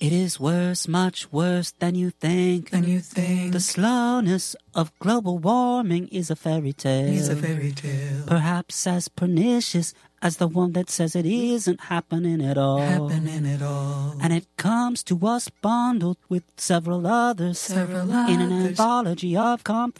It is worse, much worse than you think. The slowness of global warming is a fairy tale. Perhaps as pernicious as the one that says it isn't happening at all. And it comes to us bundled with several others in an anthology of